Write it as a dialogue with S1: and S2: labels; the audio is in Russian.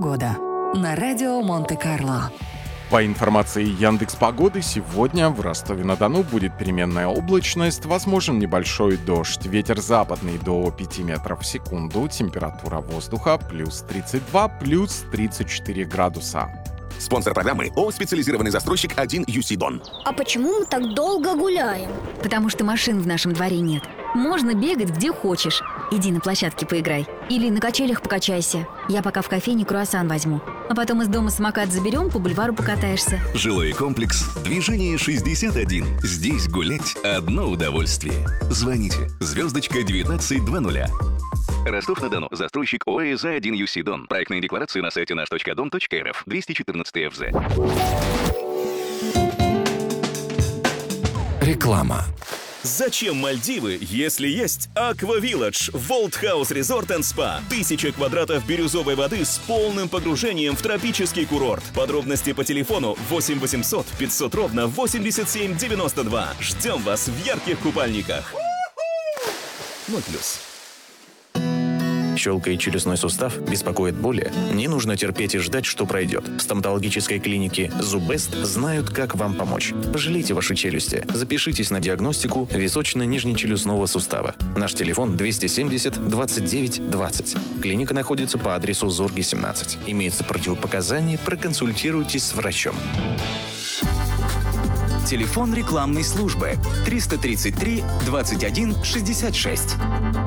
S1: Погода на радио Монте-Карло.
S2: По информации Яндекс.Погоды, сегодня в Ростове-на-Дону будет переменная облачность, возможен небольшой дождь. Ветер западный до 5 метров в секунду, температура воздуха плюс 32, плюс 34 градуса.
S3: Спонсор программы ООО «Специализированный застройщик 1 UC Дон».
S4: А почему мы так долго гуляем?
S5: Потому что машин в нашем дворе нет. Можно бегать где хочешь. Иди на площадке поиграй. Или на качелях покачайся. Я пока в кофейне круассан возьму. А потом из дома самокат заберем, по бульвару покатаешься.
S6: Жилой комплекс «Движение 61». Здесь гулять одно удовольствие. Звоните. Звездочка 1920. Ростов-на-Дону. Застройщик ОАЭ «1 UC Дон». Проектные декларации на сайте наш.дом.рф. 214 ФЗ.
S7: Реклама.
S8: Зачем Мальдивы, если есть Aqua Village, World House Resort and Spa? 1000 квадратов бирюзовой воды с полным погружением в тропический курорт. Подробности по телефону 8 800 500 ровно 87 92. Ждем вас в ярких купальниках. 0+.
S7: Щелкает челюстной сустав, беспокоит боли? Не нужно терпеть и ждать, что пройдет. В стоматологической клинике Зубест знают, как вам помочь. Пожалейте ваши челюсти. Запишитесь на диагностику височно-нижнечелюстного сустава. Наш телефон 270 29 20. Клиника находится по адресу Зорги, 17. Имеются противопоказания, проконсультируйтесь с врачом.
S9: Телефон рекламной службы 333 21 66.